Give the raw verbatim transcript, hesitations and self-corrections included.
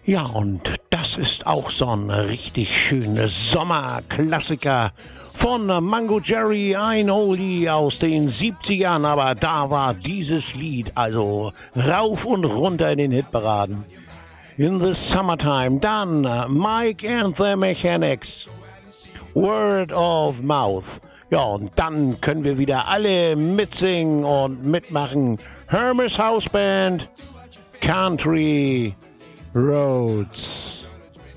Ja, und das ist auch so ein richtig schöner Sommerklassiker von Mango Jerry, ein Oldie aus den siebzigern, aber da war dieses Lied also rauf und runter in den Hitparaden. In the Summertime, dann Mike and the Mechanics, Word of Mouth. Ja, und dann können wir wieder alle mitsingen und mitmachen. Hermes House Band, Country Roads.